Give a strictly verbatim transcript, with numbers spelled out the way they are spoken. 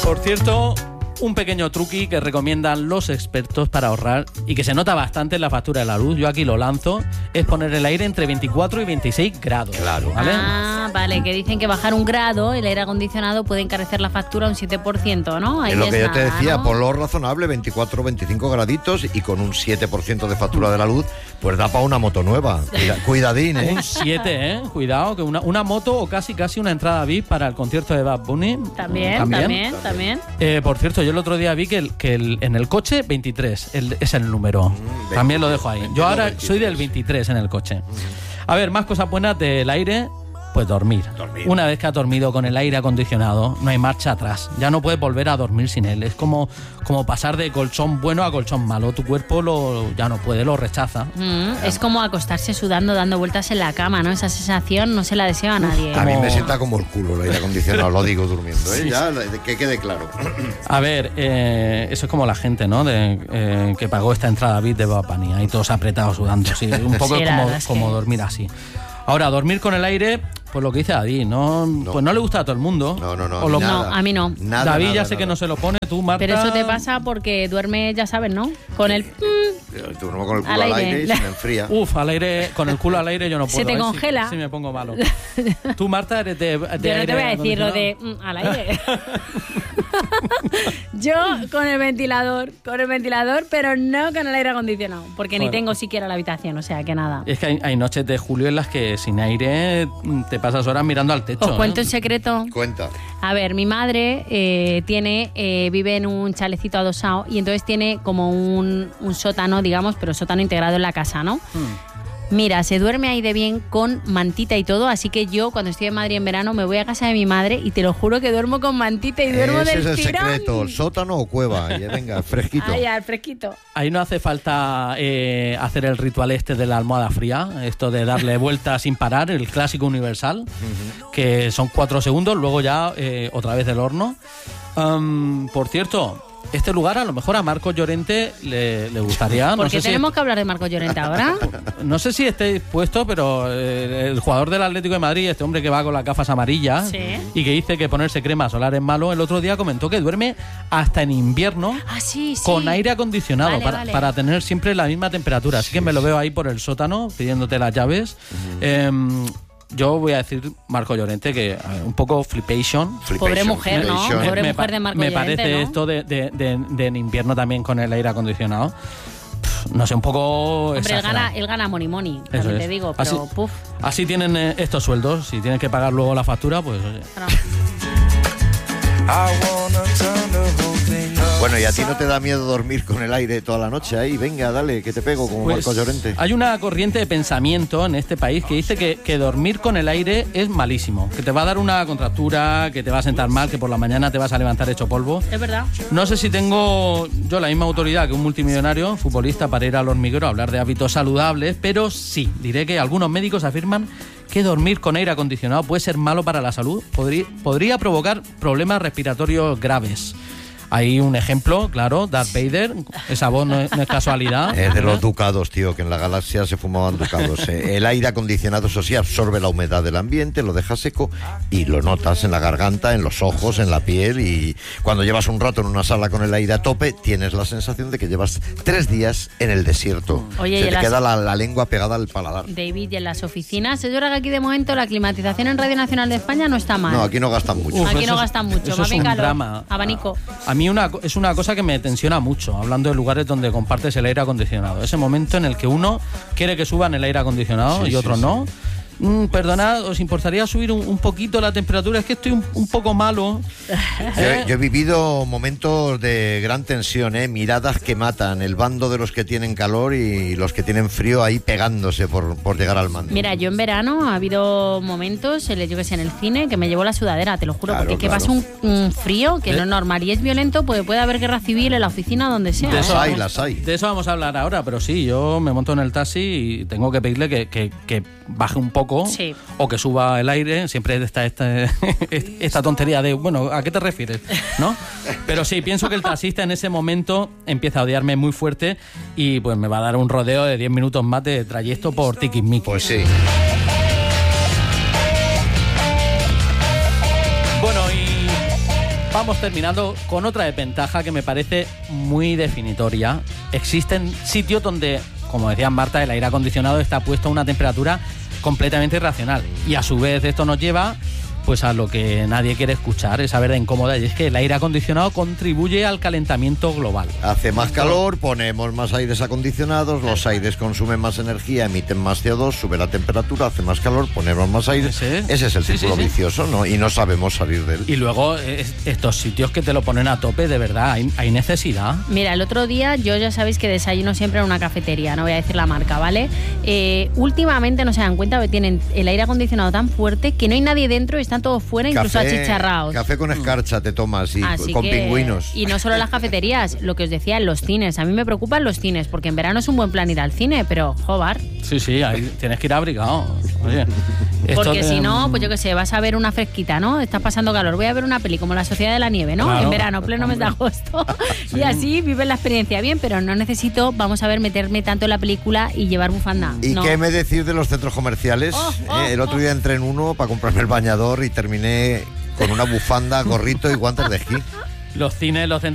Por cierto, un pequeño truqui que recomiendan los expertos para ahorrar y que se nota bastante en la factura de la luz, yo aquí lo lanzo, es poner el aire entre veinticuatro y veintiséis grados. Claro. ¿Vale? Ah, vale, que dicen que bajar un grado el aire acondicionado puede encarecer la factura un siete por ciento, ¿no? Ahí Es lo es que yo nada, te decía, ¿no? por lo razonable, veinticuatro o veinticinco graditos y con un siete por ciento de factura de la luz, pues da para una moto nueva. Cuida, cuidadín, ¿eh? Un siete, ¿eh? Cuidado, que una, una moto o casi casi una entrada V I P para el concierto de Bad Bunny. También, también, también. también. Eh, por cierto, yo el otro día vi que, el, que el, en el coche veintitrés el, es el número. Mm, También lo dejo ahí. Yo ahora veintitrés. Soy del veintitrés en el coche. A ver, más cosas buenas del aire. Pues dormir. dormir. Una vez que has dormido con el aire acondicionado, no hay marcha atrás. Ya no puedes volver a dormir sin él. Es como, como pasar de colchón bueno a colchón malo. Tu cuerpo lo, ya no puede, lo rechaza. Mm, es como acostarse sudando, dando vueltas en la cama, ¿no? Esa sensación no se la deseo a nadie. A mí me sienta como el culo el aire acondicionado, lo digo durmiendo, ¿eh? Sí. Ya, que quede claro. A ver, eh, eso es como la gente, ¿no? De, eh, que pagó esta entrada V I P de Bad Bunny. Ahí todos apretados sudando. Sí, un poco sí, es como, es como que... dormir así. Ahora, dormir con el aire, pues lo que dice David, ¿no? No. Pues no le gusta a todo el mundo. No, no, no. O lo- No, a mí no. Nada, David nada, ya sé nada. que no se lo pone, tú, Marta. Pero eso te pasa porque duerme, ya sabes, ¿no? Con el... Tú no con el culo Al al aire. aire y se me enfría. Uf, al aire, con el culo al aire yo no Se puedo. te ¿eh? congela. Sí, sí me pongo malo. Tú, Marta, eres de, de Yo no te aire voy a decir lo de acondicionado. mm, al aire. Yo con el ventilador, con el ventilador, pero no con el aire acondicionado, porque ni Joder. tengo siquiera la habitación, o sea que nada. Es que hay, hay noches de julio en las que sin aire mm, te pasas horas mirando al techo. Os cuento ¿eh? un secreto. Cuenta. A ver, mi madre eh, tiene, eh, vive en un chalecito adosado y entonces tiene como un, un sótano, digamos, pero sótano integrado en la casa, ¿no? Hmm. Mira, se duerme ahí de bien con mantita y todo, así que yo cuando estoy en Madrid en verano me voy a casa de mi madre y te lo juro que duermo con mantita y duermo Ese del es el tirón. secreto, el sótano o cueva. Y venga, fresquito. Ay, al fresquito. Ahí no hace falta eh, hacer el ritual este de la almohada fría, esto de darle vueltas sin parar, el clásico universal, que son cuatro segundos, luego ya eh, otra vez del horno. Um, por cierto, este lugar a lo mejor a Marcos Llorente le, le gustaría. ¿Por no qué sé tenemos si, que hablar de Marcos Llorente ahora? No sé si esté dispuesto, pero eh, el jugador del Atlético de Madrid, este hombre que va con las gafas amarillas Sí. y que dice que ponerse crema solar es malo, el otro día comentó que duerme hasta en invierno Ah, sí, sí. con aire acondicionado Vale, para, vale. para tener siempre la misma temperatura. Así que me lo veo ahí por el sótano pidiéndote las llaves. Eh, yo voy a decir Marco Llorente que a ver, un poco flipation. Pobre Flipation, mujer, ¿no? flipation. Pobre me, mujer de Marco me Llorente, parece ¿no? esto de, de, de, de en invierno también con el aire acondicionado. Pff, No sé, un poco Hombre, él exagerado. gana, él gana money money, Eso también es. te digo, pero Así- puf. Así tienen eh, estos sueldos. Si tienen que pagar luego la factura, pues oye. Pero- Bueno, ¿y a ti no te da miedo dormir con el aire toda la noche ahí? Venga, dale, que te pego como Pues, Marcos Llorente. hay una corriente de pensamiento en este país que dice que, que dormir con el aire es malísimo, que te va a dar una contractura, que te va a sentar mal, que por la mañana te vas a levantar hecho polvo. Es verdad. No sé si tengo yo la misma autoridad que un multimillonario futbolista para ir al hormiguero a hablar de hábitos saludables, pero sí, diré que algunos médicos afirman que dormir con aire acondicionado puede ser malo para la salud, podría, podría provocar problemas respiratorios graves. Hay un ejemplo, claro, Darth Vader, esa voz no es, no es casualidad. Es de los ducados, tío, que en la galaxia se fumaban ducados. eh. El aire acondicionado, eso sí, absorbe la humedad del ambiente, lo deja seco y lo notas en la garganta, en los ojos, en la piel. Y cuando llevas un rato en una sala con el aire a tope, tienes la sensación de que llevas tres días en el desierto. Oye, se y te las- queda la, la lengua pegada al paladar. David, y en las oficinas, es verdad que aquí de momento la climatización en Radio Nacional de España no está mal. No, aquí no gastan mucho. Uf, Aquí eso no es- gastan mucho, eso más es bien un calor, drama. abanico. A, a mí una, co- es una cosa que me tensiona mucho, hablando de lugares donde compartes el aire acondicionado. Ese momento en el que uno quiere que suban el aire acondicionado Sí, y otro sí, no. Mm, perdonad, ¿os importaría subir un, un poquito la temperatura? Es que estoy un, un poco malo. Yo, yo he vivido momentos de gran tensión, ¿eh? Miradas que matan, el bando de los que tienen calor y los que tienen frío ahí pegándose por, por llegar al mando. Mira, yo en verano ha habido momentos, eh, yo que sé, en el cine, que me llevó la sudadera, te lo juro, Claro, porque que claro. pasa un, un frío que De- no es normal y es violento, pues puede haber guerra civil en la oficina donde sea. De ¿eh? Las hay, vamos- las hay. De eso vamos a hablar ahora, pero sí, yo me monto en el taxi y tengo que pedirle que, que- que baje un poco Sí. o que suba el aire. Siempre está esta, esta tontería de, bueno, ¿a qué te refieres? ¿No? Pero sí, pienso que el taxista en ese momento empieza a odiarme muy fuerte y pues me va a dar un rodeo de diez minutos más de trayecto por tiquismiquis. Pues sí. Bueno, y vamos terminando con otra desventaja que me parece muy definitoria. Existen sitios donde, como decía Marta, el aire acondicionado está puesto a una temperatura completamente irracional. Y a su vez esto nos lleva pues a lo que nadie quiere escuchar, esa verdad incómoda, y es que el aire acondicionado contribuye al calentamiento global. Hace más calor, ponemos más aires acondicionados, los aires consumen más energía, emiten más C O dos, sube la temperatura, hace más calor, ponemos más aire. Ese, Ese es el sí, círculo sí, sí. vicioso, ¿no? Y no sabemos salir de él. Y luego es, estos sitios que te lo ponen a tope, de verdad, hay, hay necesidad. Mira, el otro día yo ya sabéis que desayuno siempre en una cafetería, no voy a decir la marca, ¿vale? Eh, últimamente no se dan cuenta que tienen el aire acondicionado tan fuerte que no hay nadie dentro y están todos fuera, incluso achicharrados. Café con escarcha te tomas y Así con que- pingüinos. Y no solo las cafeterías, lo que os decía en los cines. A mí me preocupan los cines, porque en verano es un buen plan ir al cine, pero joder. Sí, sí, ahí tienes que ir abrigado. Oye, esto Porque te- si no, pues yo qué sé, vas a ver una fresquita, ¿no? Estás pasando calor, voy a ver una peli como La Sociedad de la Nieve, ¿no? Claro, en verano, pleno mes de hombre. agosto. Y así vives la experiencia bien, pero no necesito, vamos a ver, meterme tanto en la película y llevar bufanda. ¿Y no. qué me decís de los centros comerciales? Oh, oh, Eh, el otro oh. día entré en uno para comprarme el bañador y terminé con una bufanda, gorrito y guantes de esquí. Los cines, los centros